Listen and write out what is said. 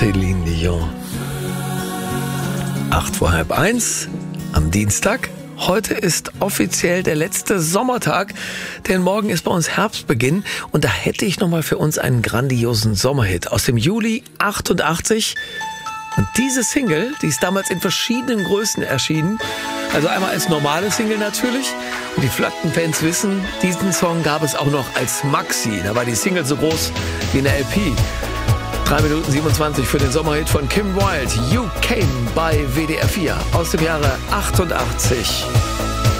Céline Dion. 1:08 am Dienstag. Heute ist offiziell der letzte Sommertag, denn morgen ist bei uns Herbstbeginn. Und da hätte ich nochmal für uns einen grandiosen Sommerhit aus dem Juli 88. Und diese Single, die ist damals in verschiedenen Größen erschienen. Also einmal als normale Single natürlich. Und die Plattenfans wissen, diesen Song gab es auch noch als Maxi. Da war die Single so groß wie eine LP. 3 Minuten 27 für den Sommerhit von Kim Wilde. You Came bei WDR 4 aus dem Jahre 88.